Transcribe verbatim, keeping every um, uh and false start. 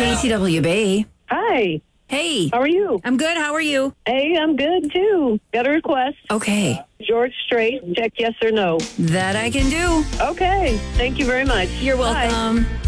K T W B. Hi. Hey. How are you? I'm good. How are you? Hey, I'm good too. Got a request. Okay. George Strait. Check yes or no. That I can do. Okay. Thank you very much. You're Bye. welcome.